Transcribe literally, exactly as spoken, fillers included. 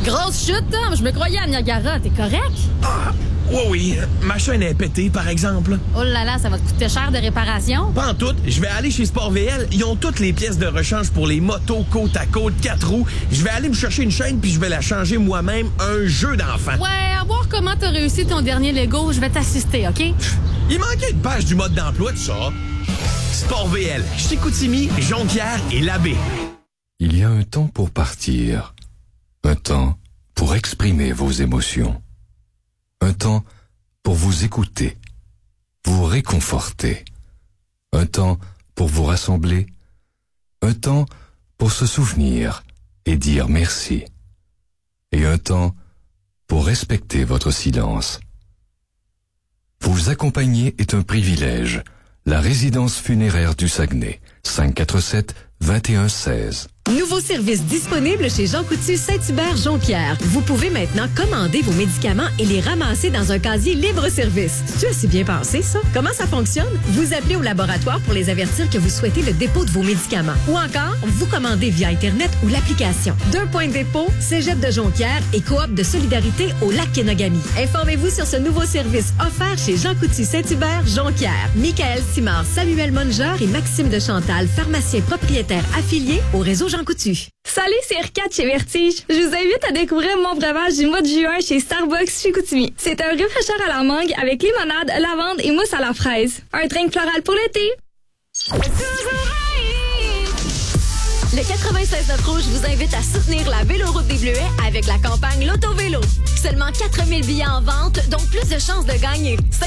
Grosse chute, hein? Je me croyais à Niagara. T'es correct? Ah, oui, oui. Ma chaîne est pétée, par exemple. Oh là là, ça va te coûter cher de réparation. Pas en tout. Je vais aller chez Sport V L. Ils ont toutes les pièces de rechange pour les motos côte à côte, quatre roues. Je vais aller me chercher une chaîne puis je vais la changer moi-même. Un jeu d'enfant. Ouais, à voir comment t'as réussi ton dernier Lego, je vais t'assister, OK? Il manquait une page du mode d'emploi de ça. Sport V L, Chicoutimi, Jonquière et Labbé. Il y a un temps pour partir. Un temps pour exprimer vos émotions. Un temps pour vous écouter, vous réconforter. Un temps pour vous rassembler. Un temps pour se souvenir et dire merci. Et un temps pour respecter votre silence. Vous accompagner est un privilège. La résidence funéraire du Saguenay, cinq cent quatre-vingt-sept, vingt et un seize. Nouveau service disponible chez Jean Coutu Saint-Hubert-Jonquière. Vous pouvez maintenant commander vos médicaments et les ramasser dans un casier libre-service. C'est assez bien pensé, ça? Comment ça fonctionne? Vous appelez au laboratoire pour les avertir que vous souhaitez le dépôt de vos médicaments. Ou encore, vous commandez via Internet ou l'application. Deux points de dépôt, Cégep de Jonquière et Coop de solidarité au Lac-Kenogami. Informez-vous sur ce nouveau service offert chez Jean Coutu Saint-Hubert-Jonquière. Michael Simard, Samuel Monger et Maxime de Chantal, pharmaciens propriétaires affiliés au réseau Jean Coutu. Salut, c'est Erika de chez Vertige. Je vous invite à découvrir mon breuvage du mois de juin chez Starbucks Chicoutimi. C'est un rafraîcheur à la mangue avec limonade, lavande et mousse à la fraise. Un drink floral pour l'été. Le quatre-vingt-seize neuf Rouge vous invite à soutenir la Véloroute des Bleuets avec la campagne L'Auto-Vélo. Seulement quatre mille billets en vente, donc plus de chances de gagner.